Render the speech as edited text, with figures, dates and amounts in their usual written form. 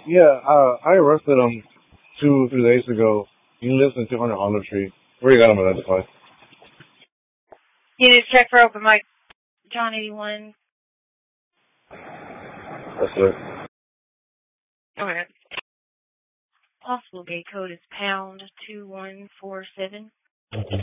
Yeah, I arrested him 2 3 days ago. He lives in 200 Hollow Street. Where you got him identified? You need to check for open mic. John 81. That's it. Okay. Possible gate code is pound 2147.